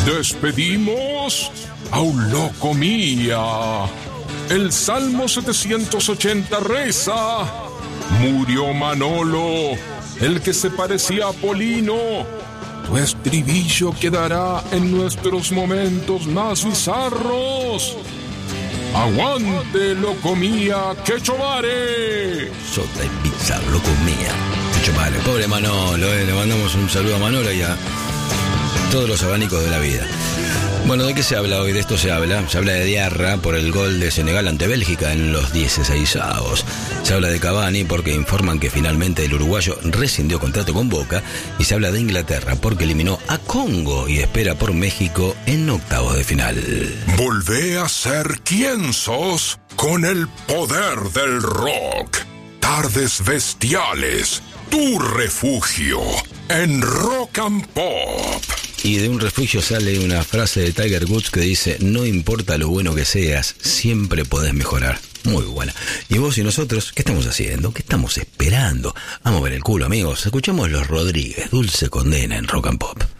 Despedimos a un loco mía. El Salmo 780 reza: murió Manolo, el que se parecía a Polino. Tu estribillo quedará en nuestros momentos más bizarros. ¡Aguante, loco mía, que chovare! Sota y pizza, loco mía, que chovare. Pobre Manolo, le mandamos un saludo a Manolo y a todos los abanicos de la vida. Bueno, ¿de qué se habla hoy? De esto se habla de Diarra por el gol de Senegal ante Bélgica en los 16avos. Se habla de Cavani porque informan que finalmente el uruguayo rescindió contrato con Boca. Y se habla de Inglaterra porque eliminó a Congo y espera por México en octavos de final. Volvé a ser quien sos con el poder del rock. Tardes bestiales, tu refugio en Rock and Pop. Y de un refugio sale una frase de Tiger Woods que dice: no importa lo bueno que seas, siempre podés mejorar. Muy buena. Y vos y nosotros, ¿qué estamos haciendo? ¿Qué estamos esperando? Vamos a ver el culo, amigos. Escuchamos Los Rodríguez, Dulce Condena en Rock and Pop.